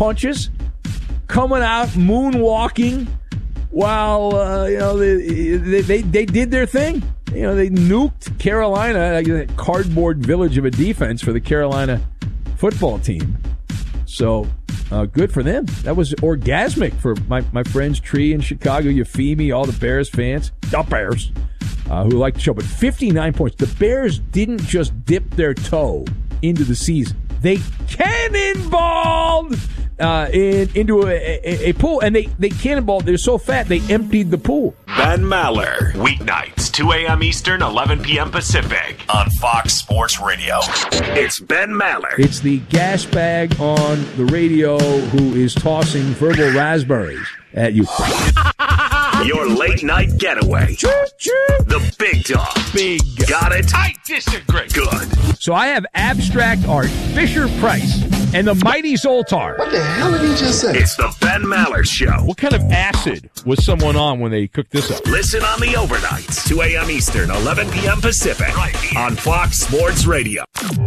punches, coming out moonwalking while they did their thing. They nuked Carolina, a cardboard village of a defense for the Carolina football team. So good for them. That was orgasmic for my friends Tree in Chicago, Euphemie, all the Bears fans, who like the show. But 59 points. The Bears didn't just dip their toe into the season. They cannonballed into a pool, and they cannonballed. They're so fat, they emptied the pool. Ben Maller, weeknights, 2 a.m. Eastern, 11 p.m. Pacific, on Fox Sports Radio. It's Ben Maller. It's the gas bag on the radio who is tossing verbal raspberries at you. Your late night getaway. The big dog. Big. Got it? I disagree. Good. So I have abstract art, Fisher-Price, and the mighty Zoltar. What the hell did he just say? It's the Ben Maller Show. What kind of acid was someone on when they cooked this up? Listen on the overnights, 2 a.m. Eastern, 11 p.m. Pacific, right here on Fox Sports Radio.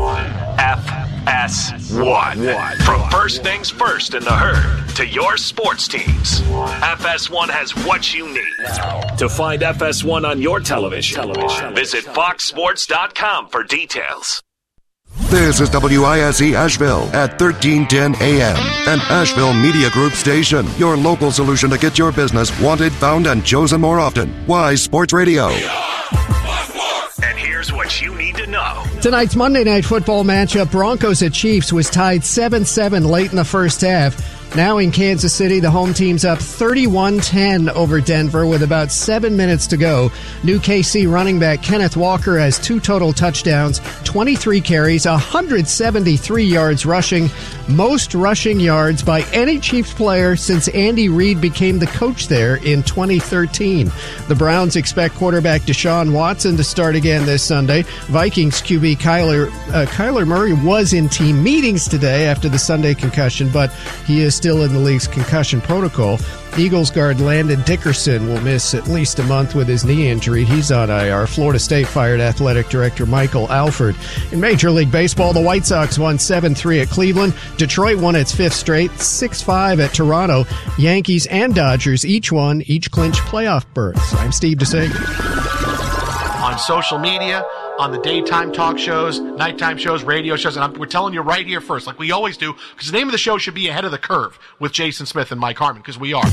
FS1. From first things first in the herd to your sports teams, FS1 has what you need. To find FS1 on your television, visit foxsports.com for details. This is WISE Asheville at 1310 AM, an Asheville Media Group station. Your local solution to get your business wanted, found, and chosen more often. Wise Sports Radio. And here's what you need to know. Tonight's Monday Night Football matchup, Broncos at Chiefs, was tied 7-7 late in the first half. Now in Kansas City, the home team's up 31-10 over Denver with about 7 minutes to go. New KC running back Kenneth Walker has 2 total touchdowns, 23 carries, 173 yards rushing, most rushing yards by any Chiefs player since Andy Reid became the coach there in 2013. The Browns expect quarterback Deshaun Watson to start again this Sunday. Vikings QB Kyler Murray was in team meetings today after the Sunday concussion, but he is still in the league's concussion protocol. Eagles guard Landon Dickerson will miss at least a month with his knee injury. He's on IR. Florida State fired athletic director Michael Alford. In Major League Baseball, the White Sox won 7-3 at Cleveland. Detroit won its 5th straight, 6-5 at Toronto. Yankees and Dodgers each clinched playoff berths. I'm Steve DeSager. On social media, on the daytime talk shows, nighttime shows, radio shows, and we're telling you right here first, like we always do, because the name of the show should be Ahead of the Curve with Jason Smith and Mike Harmon, because we are.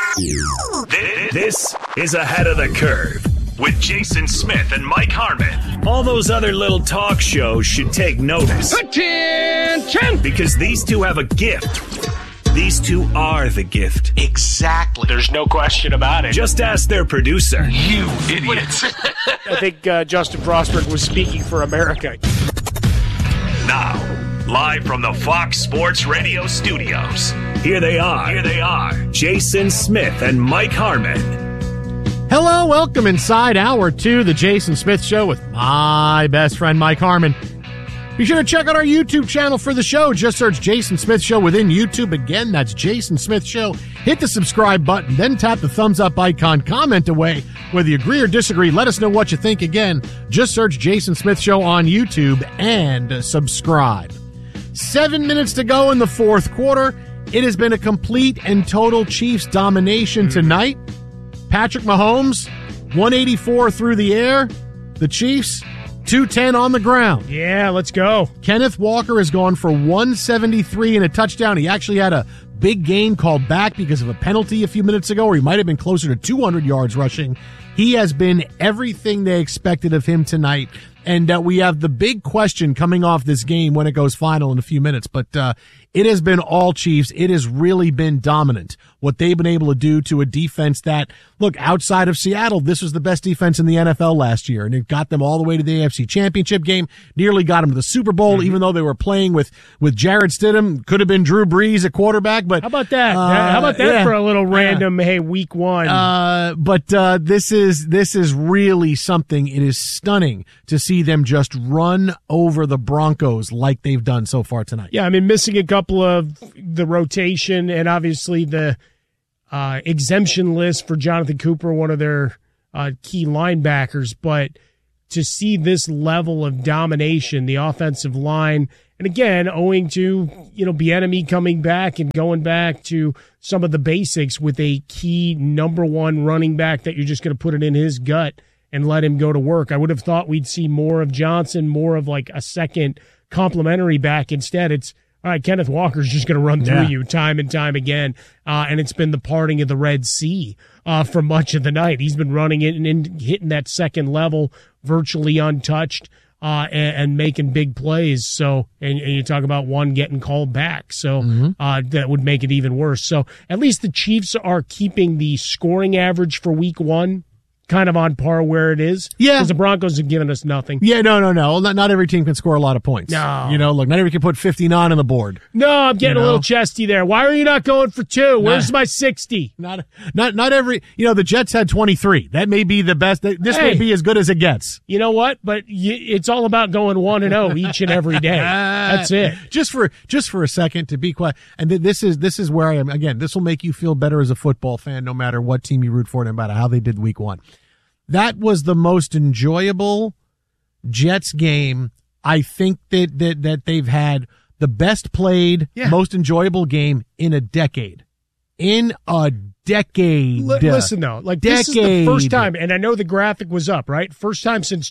This is Ahead of the Curve with Jason Smith and Mike Harmon. All those other little talk shows should take notice. Attention! Because these two have a gift. These two are the gift. Exactly. There's no question about it. Just ask their producer. You idiots. I think Justin Frostberg was speaking for America. Now, live from the Fox Sports Radio studios, here they are, Jason Smith and Mike Harmon. Hello, welcome inside Hour 2, the Jason Smith Show with my best friend Mike Harmon. Be sure to check out our YouTube channel for the show. Just search Jason Smith Show within YouTube. Again, that's Jason Smith Show. Hit the subscribe button, then tap the thumbs up icon. Comment away. Whether you agree or disagree, let us know what you think. Again, just search Jason Smith Show on YouTube and subscribe. 7 minutes to go in the fourth quarter. It has been a complete and total Chiefs domination tonight. Patrick Mahomes, 184 through the air. The Chiefs, 210 on the ground. Yeah, let's go. Kenneth Walker has gone for 173 and a touchdown. He actually had a big gain called back because of a penalty a few minutes ago, or he might have been closer to 200 yards rushing. He has been everything they expected of him tonight. And we have the big question coming off this game when it goes final in a few minutes. But it has been all Chiefs. It has really been dominant, what they've been able to do to a defense that, look, outside of Seattle, this was the best defense in the NFL last year. And it got them all the way to the AFC Championship game, nearly got them to the Super Bowl, even though they were playing with Jarrett Stidham. Could have been Drew Brees at quarterback. But how about that? How about that for a little random, hey, week one? But this is really something. It is stunning to see them just run over the Broncos like they've done so far tonight. Yeah, I mean, missing a couple of the rotation and obviously the exemption list for Jonathan Cooper, one of their key linebackers. But to see this level of domination, the offensive line, and again, owing to, Bieniemy coming back and going back to some of the basics with a key number one running back that you're just going to put it in his gut and let him go to work. I would have thought we'd see more of Johnson, more of like a second complimentary back. Instead, it's, all right, Kenneth Walker's just going to run through you time and time again, and it's been the parting of the Red Sea for much of the night. He's been running it and hitting that second level virtually untouched and making big plays. So, and you talk about one getting called back, so that would make it even worse. So at least the Chiefs are keeping the scoring average for Week 1 kind of on par where it is. Yeah. Because the Broncos have given us nothing. Yeah, no. Not every team can score a lot of points. No. Look, not every can put 59 on the board. No, I'm getting a little chesty there. Why are you not going for 2? Where's my 60? Not every, the Jets had 23. That may be the best. This may be as good as it gets. You know what? But it's all about going 1-0 each and every day. That's it. Just for a second to be quiet. And this is where I am. Again, this will make you feel better as a football fan, no matter what team you root for, no matter how they did Week 1. That was the most enjoyable Jets game. I think that they've had the best played, most enjoyable game in a decade. Listen, though, this is the first time, and I know the graphic was up, right? First time since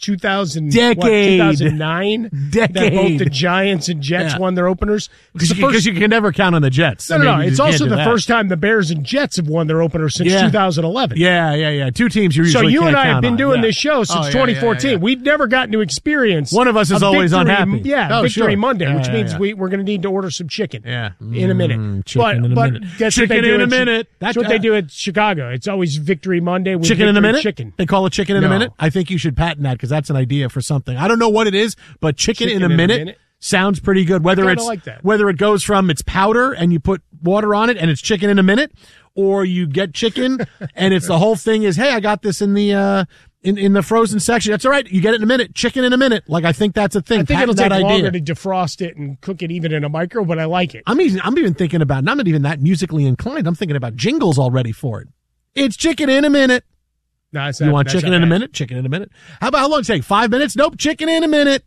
2009 that both the Giants and Jets won their openers. Because you can never count on the Jets. No. It's also the first time the Bears and Jets have won their openers since 2011. Yeah. Two teams you usually So you can't and I count have been on. doing this show since 2014. Yeah. We've never gotten to experience. One of us is always unhappy. Yeah, Victory Monday, which means yeah. we're going to need to order some chicken. In a minute. Chicken in a minute. That's chicken what they do in a minute. That's what they do at Chicago. It's always Victory Monday with chicken in a minute. Chicken. They call it chicken in a minute. I think you should patent that because that's an idea for something. I don't know what it is, but chicken in a minute sounds pretty good. Whether it goes from it's powder and you put water on it and it's chicken in a minute, or you get chicken and it's the whole thing is, hey, I got this in the in the frozen section. That's all right. You get it in a minute. Chicken in a minute. I think that's a thing. I think Patent it'll take longer idea. to defrost it and cook it even in a micro, but I like it. I'm even thinking about, and I'm not even that musically inclined. I'm thinking about jingles already for it. It's chicken in a minute. No, it's you not, want that's chicken not in a bad. minute? Chicken in a minute. How long does it take? 5 minutes? Nope. Chicken in a minute.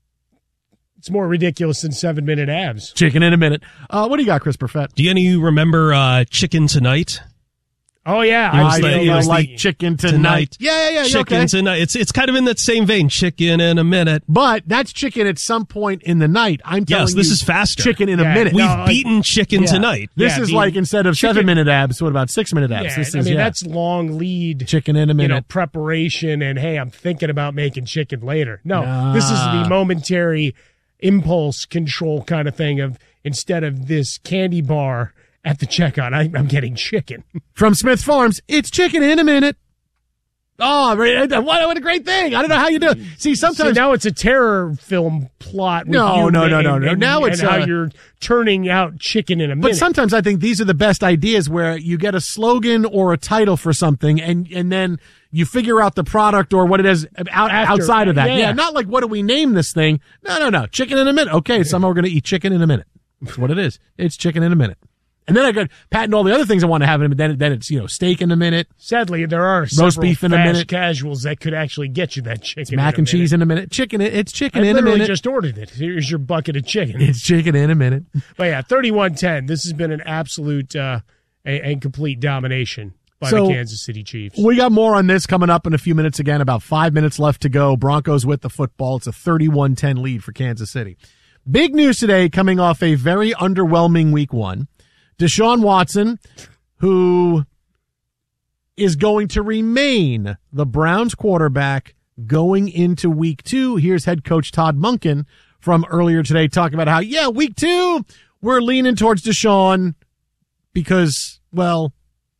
It's more ridiculous than 7-minute abs. Chicken in a minute. What do you got, Chris Perfett? Do any of you remember Chicken Tonight? Oh, yeah. I like Chicken Tonight. Yeah. Chicken Tonight. It's kind of in that same vein. Chicken in a minute. But that's chicken at some point in the night. I'm telling you. Yes, this is faster. Chicken in a minute. We've beaten Chicken Tonight. This is instead of 7-minute abs, what about 6-minute abs? Yeah, that's long lead. Chicken in a minute. Preparation and, hey, I'm thinking about making chicken later. No, this is the momentary impulse control kind of thing of instead of this candy bar at the checkout, I'm getting chicken. From Smith Farms, it's chicken in a minute. Oh, what a great thing. I don't know how you do it. See, sometimes... now it's a terror film plot. With No. And, now it's how you're turning out chicken in a minute. But sometimes I think these are the best ideas where you get a slogan or a title for something and then you figure out the product or what it is outside of that. Yeah, not like, what do we name this thing? No. Chicken in a minute. Okay, somehow we're going to eat chicken in a minute. That's what it is. It's chicken in a minute. And then I could patent all the other things I want to have in it, but then it's, steak in a minute. Sadly, there are roast beef in a minute. Casuals that could actually get you that chicken. It's mac and cheese in a minute. It's chicken in a minute. I literally just ordered it. Here's your bucket of chicken. It's chicken in a minute. But yeah, 31-10. This has been an absolute and complete domination by the Kansas City Chiefs. We got more on this coming up in a few minutes again. About 5 minutes left to go. Broncos with the football. It's a 31-10 lead for Kansas City. Big news today coming off a very underwhelming Week 1. Deshaun Watson, who is going to remain the Browns quarterback going into Week 2. Here's head coach Todd Monken from earlier today talking about how, Week 2, we're leaning towards Deshaun because, well,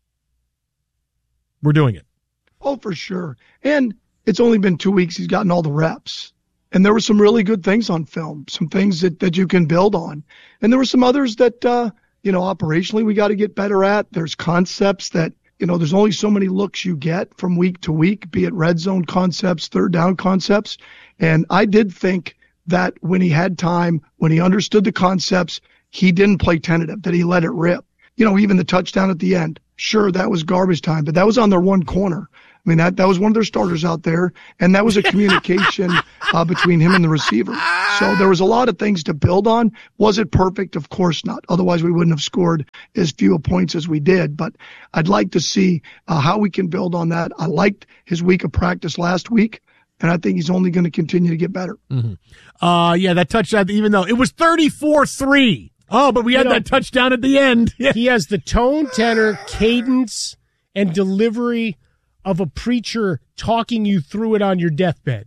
we're doing it. Oh, for sure. And it's only been 2 weeks. He's gotten all the reps. And there were some really good things on film, some things that you can build on. And there were some others that, operationally we got to get better at. There's concepts that, there's only so many looks you get from week to week, be it red zone concepts, third down concepts. And I did think that when he had time, when he understood the concepts, he didn't play tentative, that he let it rip. Even the touchdown at the end. Sure, that was garbage time, but that was on their one corner. I mean, that was one of their starters out there, and that was a communication between him and the receiver. So there was a lot of things to build on. Was it perfect? Of course not. Otherwise, we wouldn't have scored as few points as we did. But I'd like to see how we can build on that. I liked his week of practice last week, and I think he's only going to continue to get better. Yeah, that touchdown, even though it was 34-3. Oh, but we had that touchdown at the end. Yeah. He has the tone, tenor, cadence, and delivery of a preacher talking you through it on your deathbed.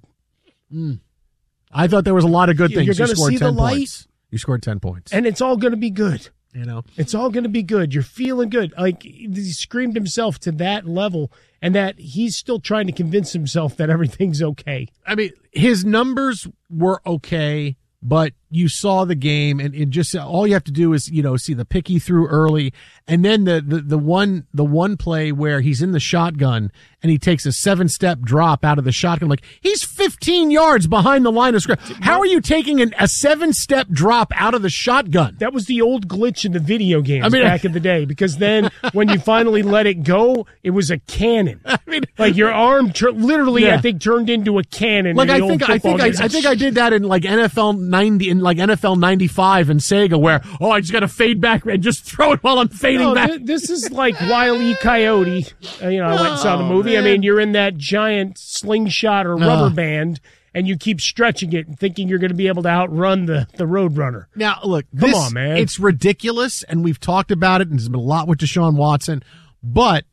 I thought there was a lot of good things. You're going to see the light. Points. You scored 10 points. And it's all going to be good. You know, it's all going to be good. You're feeling good. Like, he screamed himself to that level, and that he's still trying to convince himself that everything's okay. I mean, his numbers were okay, but you saw the game, and it just, all you have to do is, see the pick he threw early, and then the one play where he's in the shotgun and he takes a 7-step drop out of the shotgun. Like, he's 15 yards behind the line of scrimmage. How are you taking a 7-step drop out of the shotgun? That was the old glitch in the video games back in the day, because then when you finally let it go, it was a cannon. Like, your arm literally, I think, turned into a cannon. Like, I think I did that in like NFL 90 in like NFL 95 in Sega, where I just got to fade back and just throw it while I'm fading back. This is like Wile E. Coyote. I went and saw the movie. Man. I mean, you're in that giant slingshot or rubber band, and you keep stretching it and thinking you're going to be able to outrun the Roadrunner. Now, look, come on, man. It's ridiculous, and we've talked about it, and there's been a lot with Deshaun Watson, but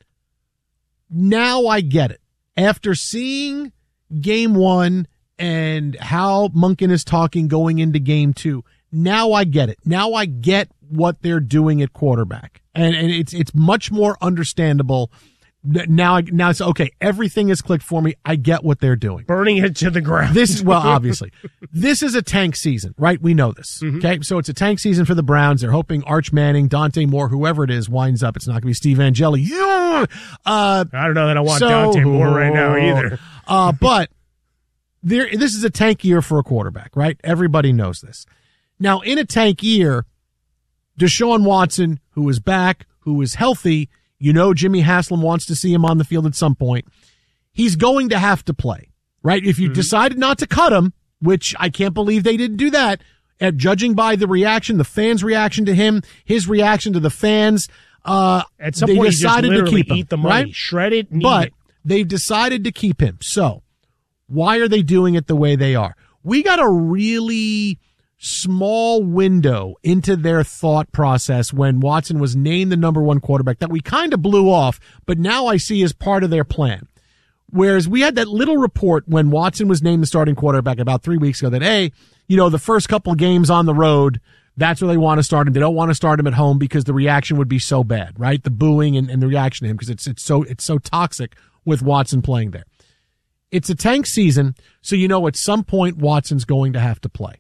now I get it. After seeing game 1 and how Monken is talking going into game 2, now I get it. Now I get what they're doing at quarterback, and it's much more understandable. Now it's okay. Everything is clicked for me. I get what they're doing. Burning it to the ground. Obviously, this is a tank season, right? We know this. Mm-hmm. Okay. So it's a tank season for the Browns. They're hoping Arch Manning, Dante Moore, whoever it is, winds up. It's not going to be Steve Angeli. I don't know that I want Dante Moore right now either. But this is a tank year for a quarterback, right? Everybody knows this. Now, in a tank year, Deshaun Watson, who is back, who is healthy, Jimmy Haslam wants to see him on the field at some point. He's going to have to play, right? If you decided not to cut him, which I can't believe they didn't do that, judging by the reaction, the fans' reaction to him, his reaction to the fans, at some point, decided to keep him, eat the money, right? Shred it, but they've decided to keep him. So why are they doing it the way they are? We got a really small window into their thought process when Watson was named the number 1 quarterback that we kind of blew off, but now I see as part of their plan. Whereas we had that little report when Watson was named the starting quarterback about 3 weeks ago that, hey, the first couple games on the road, that's where they want to start him. They don't want to start him at home because the reaction would be so bad, right? The booing and the reaction to him, because it's so toxic with Watson playing there. It's a tank season, so at some point Watson's going to have to play.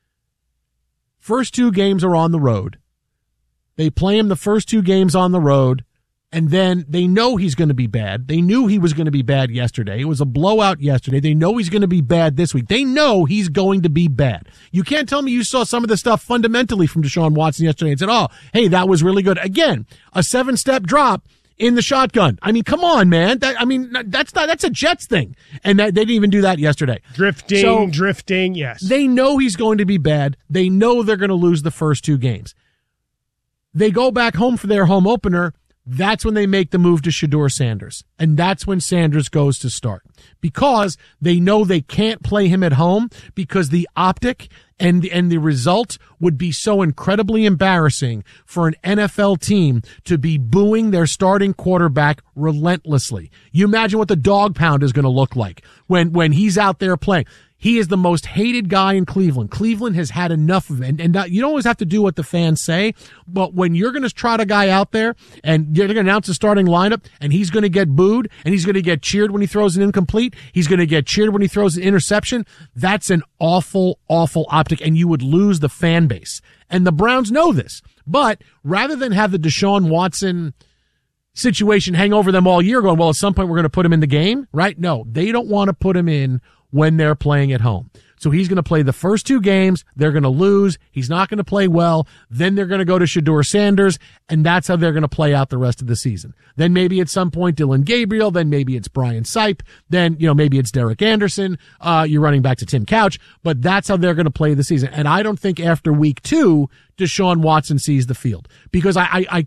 First 2 games are on the road. They play him the first 2 games on the road, and then they know he's going to be bad. They knew he was going to be bad yesterday. It was a blowout yesterday. They know he's going to be bad this week. They know he's going to be bad. You can't tell me you saw some of the stuff fundamentally from Deshaun Watson yesterday and said, oh, hey, that was really good. Again, a 7-step drop in the shotgun. I mean, come on, man. That's a Jets thing. And they didn't even do that yesterday. Drifting, yes. They know he's going to be bad. They know they're going to lose the first 2 games. They go back home for their home opener. That's when they make the move to Shedeur Sanders. And that's when Sanders goes to start. Because they know they can't play him at home because the optic and the result would be so incredibly embarrassing for an NFL team to be booing their starting quarterback relentlessly. You imagine what the dog pound is going to look like when he's out there playing. He is the most hated guy in Cleveland. Cleveland has had enough of it. And you don't always have to do what the fans say, but when you're going to trot a guy out there and you're going to announce a starting lineup and he's going to get booed and he's going to get cheered when he throws an incomplete, he's going to get cheered when he throws an interception, that's an awful, awful optic, and you would lose the fan base. And the Browns know this. But rather than have the Deshaun Watson situation hang over them all year going, well, at some point we're going to put him in the game, right? No, they don't want to put him in when they're playing at home. So he's going to play the first 2 games. They're going to lose. He's not going to play well. Then they're going to go to Shedeur Sanders, and that's how they're going to play out the rest of the season. Then maybe at some point Dylan Gabriel. Then maybe it's Brian Sipe. Then, maybe it's Derek Anderson. You're running back to Tim Couch. But that's how they're going to play the season. And I don't think after week 2, Deshaun Watson sees the field, because I